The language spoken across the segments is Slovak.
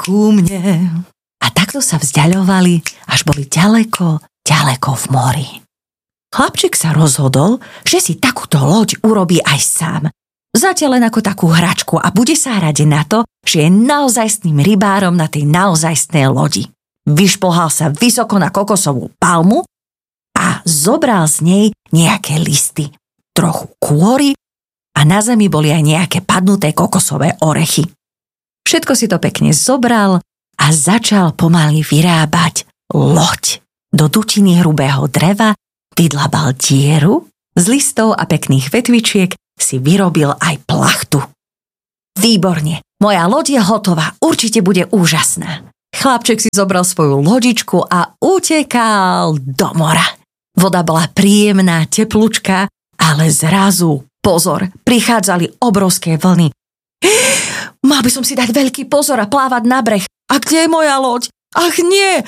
ku mne. A takto sa vzdiaľovali, až boli ďaleko, ďaleko v mori. Chlapček sa rozhodol, že si takúto loď urobí aj sám. Zatiaľ len ako takú hračku a bude sa hrať na to, že je naozajstným rybárom na tej naozajstnej lodi. Vyšplhal sa vysoko na kokosovú palmu a zobral z nej nejaké listy, trochu kôry a na zemi boli aj nejaké padnuté kokosové orechy. Všetko si to pekne zobral a začal pomaly vyrábať loď. Do dutiny hrubého dreva vydlabal dieru, z listov a pekných vetvičiek si vyrobil aj plachtu. Výborne, moja loď je hotová, určite bude úžasná. Chlapček si zobral svoju lodičku a utekal do mora. Voda bola príjemná, teplúčka, ale zrazu, pozor, prichádzali obrovské vlny. Mal by som si dať veľký pozor a plávať na breh. A kde je moja loď? Ach nie!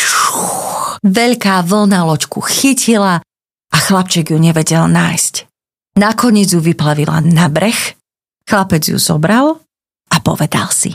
Veľká vlna loďku chytila a chlapček ju nevedel nájsť. Nakoniec ju vyplavila na breh, chlapec ju zobral a povedal si.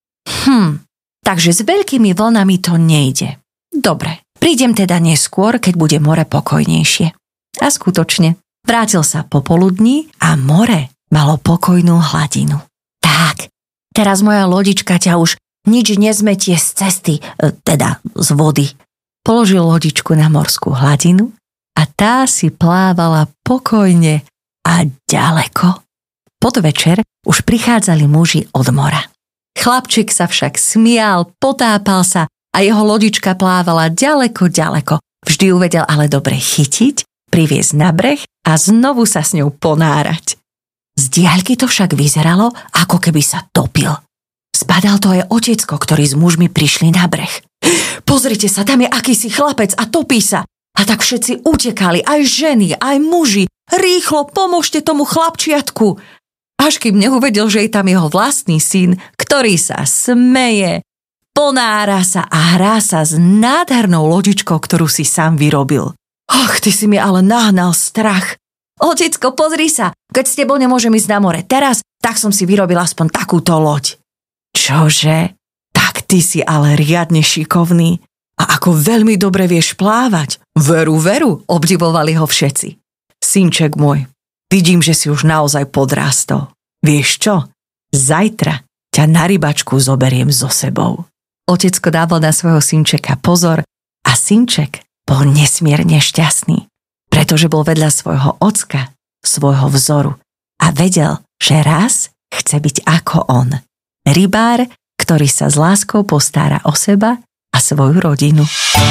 Takže s veľkými vlnami to nejde. Dobre, prídem teda neskôr, keď bude more pokojnejšie. A skutočne, vrátil sa popoludní a more malo pokojnú hladinu. Tak, teraz moja lodička ťa už nič nezmetie z cesty, teda z vody. Položil lodičku na morskú hladinu a tá si plávala pokojne a ďaleko. Podvečer už prichádzali muži od mora. Chlapček sa však smial, potápal sa a jeho lodička plávala ďaleko, ďaleko. Vždy ju vedel ale dobre chytiť, priviesť na breh a znovu sa s ňou ponárať. Z diaľky to však vyzeralo, ako keby sa topil. Spadal to aj otecko, ktorý s mužmi prišli na breh. Pozrite sa, tam je akýsi chlapec a topí sa. A tak všetci utekali, aj ženy, aj muži. Rýchlo, pomôžte tomu chlapčiatku. Až kým neuvedel, že je tam jeho vlastný syn, ktorý sa smeje, ponára sa a hrá sa s nádhernou lodičkou, ktorú si sám vyrobil. Ach, ty si mi ale nahnal strach. Otecko, pozri sa, keď s tebou nemôžem ísť na more teraz, tak som si vyrobil aspoň takúto loď. Čože? Tak ty si ale riadne šikovný. A ako veľmi dobre vieš plávať. Veru, obdivovali ho všetci. Synček môj, vidím, že si už naozaj podrástol. Vieš čo? Zajtra ťa na rybačku zoberiem so sebou. Otecko dával na svojho synčeka pozor a synček bol nesmierne šťastný, pretože bol vedľa svojho ocka, svojho vzoru a vedel, že raz chce byť ako on. Rybár, ktorý sa s láskou postará o seba a svoju rodinu.